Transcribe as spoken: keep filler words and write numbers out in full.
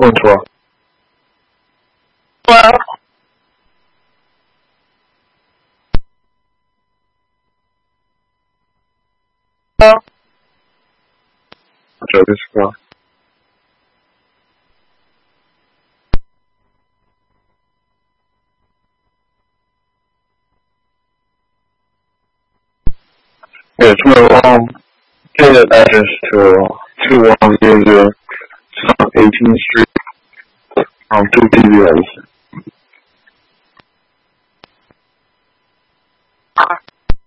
Bonsoir. Hello? Hello? So this one. Yes, well, um, get that address to two one zero zero South eighteenth Street, um, two T V S.